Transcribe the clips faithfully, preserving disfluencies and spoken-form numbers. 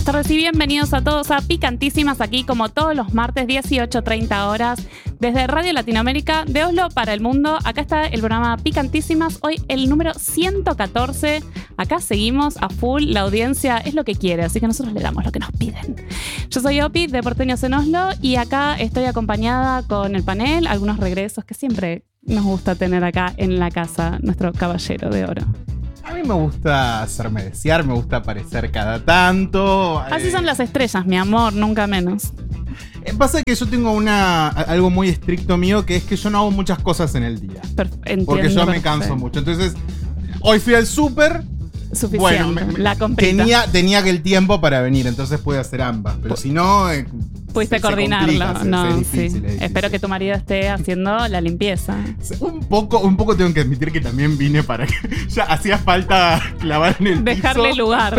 buenas tardes y bienvenidos a todos a Picantísimas, aquí como todos los martes, dieciocho treinta horas, desde Radio Latinoamérica de Oslo para el mundo. Acá está el programa Picantísimas, hoy el número ciento catorce. Acá seguimos a full, la audiencia es lo que quiere, así que nosotros le damos lo que nos piden. Yo soy Opi de Porteños en Oslo y acá estoy acompañada con el panel, algunos regresos que siempre nos gusta tener acá en la casa, nuestro caballero de oro. A mí me gusta hacerme desear, me gusta aparecer cada tanto. Así eh, son las estrellas, mi amor, nunca menos. eh, Pasa que yo tengo una algo muy estricto mío, que es que yo no hago muchas cosas en el día. Perf- entiendo, porque yo me perfecto. canso mucho. Entonces, hoy fui al súper. Suficiente, Bueno, me- me- la comprita. tenía, tenía que el tiempo para venir, entonces pude hacer ambas. Pero si no, eh, Pudiste se- se coordinarlo. complica, se- no, se- es sí. difícil, es difícil. Espero que tu marido esté haciendo la limpieza. Un poco, un poco tengo que admitir que también vine para que ya hacía falta clavar en el Dejarle piso. lugar.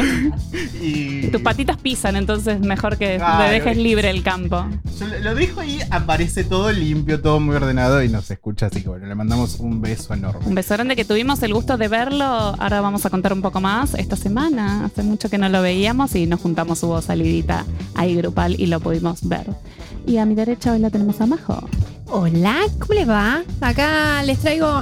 Y Tus patitas pisan, entonces mejor que Claro. le dejes libre el campo. yo lo- lo dejo ahí, aparece todo limpio, todo muy ordenado y no se escucha, así que bueno, le mandamos un beso enorme. Un beso grande, que tuvimos el gusto de verlo. Ahora vamos a contar un poco más esta semana. Hace mucho que no lo veíamos y nos juntamos, hubo salidita ahí grupal y lo pudimos ver. Y a mi derecha hoy la tenemos a Majo. Hola, ¿cómo les va? Acá les traigo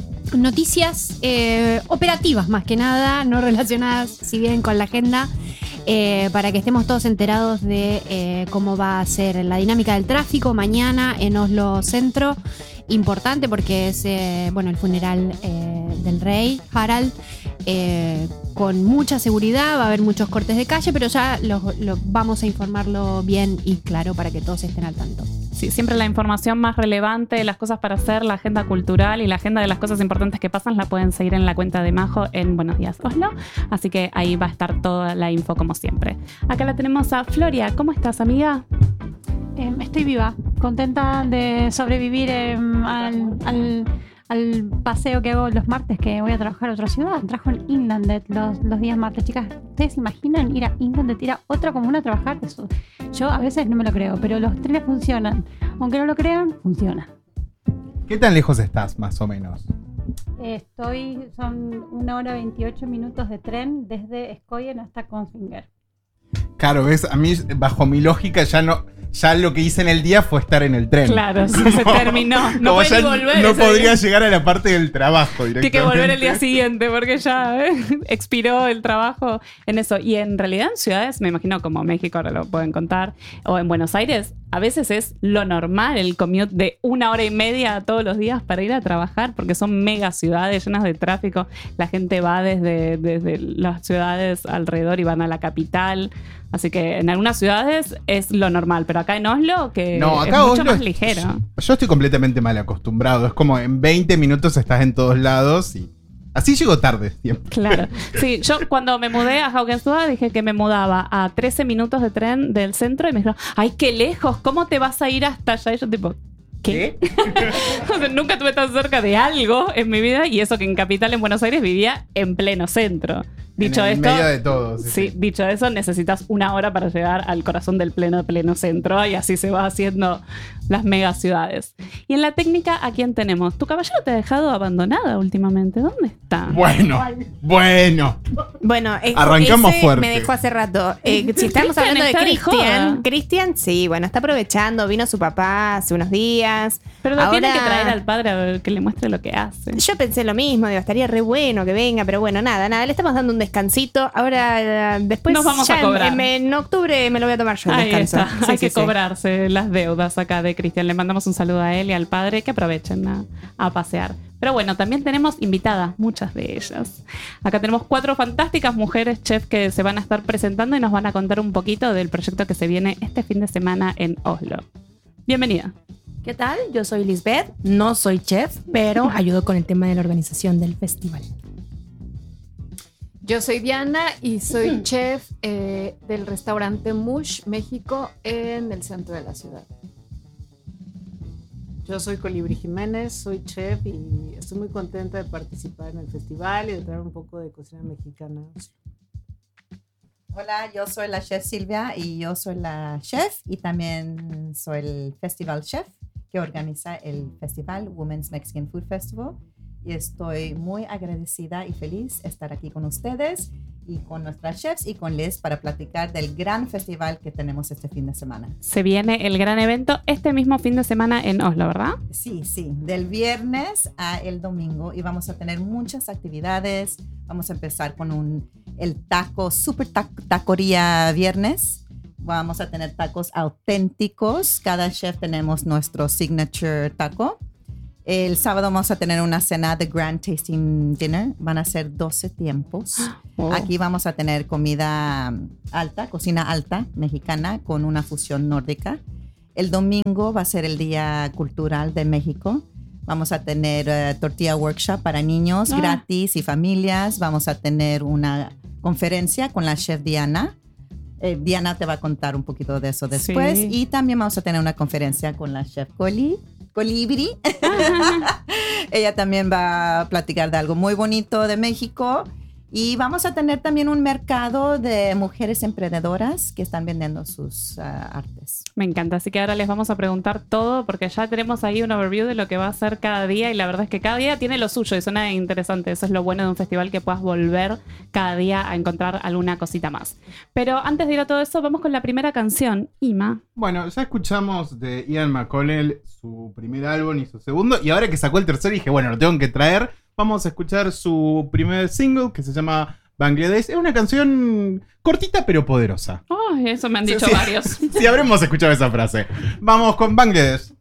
noticias eh, operativas más que nada, no relacionadas si bien con la agenda, eh, para que estemos todos enterados de eh, cómo va a ser la dinámica del tráfico mañana en Oslo Centro. Importante porque es eh, bueno, el funeral eh, del rey Harald, eh, con mucha seguridad, va a haber muchos cortes de calle, pero ya lo, lo, vamos a informarlo bien y claro para que todos estén al tanto. Sí, siempre la información más relevante, las cosas para hacer, la agenda cultural y la agenda de las cosas importantes que pasan la pueden seguir en la cuenta de Majo en Buenos Días Oslo. Así que ahí va a estar toda la info como siempre. Acá la tenemos a Floria. ¿Cómo estás, amiga? Eh, estoy viva, contenta de sobrevivir eh, al, al, al paseo que hago los martes, que voy a trabajar a otra ciudad. Trabajo en Inlandet los, los días martes. Chicas, ¿ustedes se imaginan ir a Inlandet, ir a otra comuna a trabajar? Eso, yo a veces no me lo creo, pero los trenes funcionan. Aunque no lo crean, funcionan. ¿Qué tan lejos estás, más o menos? Eh, estoy, son una hora veintiocho minutos de tren desde Skøyen hasta Kongsvinger. Claro, ves, a mí, bajo mi lógica, ya no, ya lo que hice en el día fue estar en el tren. Claro, sí, se terminó. No Como puede ya ni volver. no ese podría día. llegar a la parte del trabajo directamente. Tiene que volver el día siguiente porque ya ¿eh? expiró el trabajo en eso. Y en realidad en ciudades, me imagino como México, ahora lo pueden contar, o en Buenos Aires, a veces es lo normal el commute de una hora y media todos los días para ir a trabajar, porque son mega ciudades llenas de tráfico. La gente va desde, desde las ciudades alrededor y van a la capital. Así que en algunas ciudades es lo normal, pero acá en Oslo, que No, acá es mucho Oslo más es- ligero. Yo estoy completamente mal acostumbrado. Es como en veinte minutos estás en todos lados y así llego tarde siempre. Claro. Sí, yo cuando me mudé a Haugenstua dije que me mudaba a trece minutos de tren del centro y me dijeron, ¡ay, qué lejos! ¿Cómo te vas a ir hasta allá? Y yo tipo, ¿qué? O sea, nunca estuve tan cerca de algo en mi vida y eso que en Capital, en Buenos Aires, vivía en pleno centro. Dicho en el esto, medio de todo. Sí, sí, sí. dicho eso, necesitas una hora para llegar al corazón del pleno, pleno centro y así se va haciendo las megaciudades. Y en la técnica, ¿a quién tenemos? Tu caballero te ha dejado abandonada últimamente. ¿Dónde está? Bueno, bueno. Bueno, eh, Arrancamos ese fuerte. me dejó hace rato. Eh, si estamos Cristian hablando de está de Cristian, joda. Cristian, sí, bueno, está aprovechando. Vino su papá hace unos días. Pero lo Ahora, tiene que traer al padre a ver que le muestre lo que hace. Yo pensé lo mismo, digo, estaría re bueno que venga, pero bueno, nada, nada, le estamos dando un descansito. Ahora, eh, después, Nos vamos ya a cobrar. En, en octubre me lo voy a tomar yo el Ahí descanso. está. Sí, Hay sí, que sí. cobrarse las deudas acá de Cristian. Le mandamos un saludo a él y al padre, que aprovechen a, a pasear. Pero bueno, también tenemos invitadas, muchas de ellas. Acá tenemos cuatro fantásticas mujeres chef que se van a estar presentando y nos van a contar un poquito del proyecto que se viene este fin de semana en Oslo. Bienvenida. ¿Qué tal? Yo soy Lisbeth, no soy chef, pero ayudo con el tema de la organización del festival. Yo soy Diana y soy chef eh, del restaurante Mush México en el centro de la ciudad. Yo soy Colibrí Jiménez, soy chef y estoy muy contenta de participar en el festival y de traer un poco de cocina mexicana. Hola, yo soy la chef Silvia y yo soy la chef y también soy el festival chef que organiza el festival Women's Mexican Food Festival. Y estoy muy agradecida y feliz de estar aquí con ustedes y con nuestras chefs y con Liz para platicar del gran festival que tenemos este fin de semana. Se viene el gran evento este mismo fin de semana en Oslo, ¿verdad? Sí, sí, del viernes a el domingo y vamos a tener muchas actividades. Vamos a empezar con un, el taco, super taco, tacoría viernes. Vamos a tener tacos auténticos. Cada chef tenemos nuestro signature taco. El sábado vamos a tener una cena de Grand Tasting Dinner. Van a ser doce tiempos. Oh. Aquí vamos a tener comida alta, cocina alta mexicana con una fusión nórdica. El domingo va a ser el Día Cultural de México. Vamos a tener uh, tortilla workshop para niños ah. gratis y familias. Vamos a tener una conferencia con la chef Diana. Eh, Diana te va a contar un poquito de eso después. Sí. Y también vamos a tener una conferencia con la chef Coli. Colibri. Ella también va a platicar de algo muy bonito de México. Y vamos a tener también un mercado de mujeres emprendedoras que están vendiendo sus uh, artes. Me encanta, así que ahora les vamos a preguntar todo porque ya tenemos ahí un overview de lo que va a ser cada día y la verdad es que cada día tiene lo suyo y suena interesante. Eso es lo bueno de un festival, que puedas volver cada día a encontrar alguna cosita más. Pero antes de ir a todo eso, vamos con la primera canción, Ima. Bueno, ya escuchamos de Ian McConnell su primer álbum y su segundo, y ahora que sacó el tercero dije, bueno, lo tengo que traer. Vamos a escuchar su primer single que se llama Bangladesh. Es una canción cortita pero poderosa. Oh, eso me han dicho sí, varios. Sí, habremos escuchado esa frase. Vamos con Bangladesh.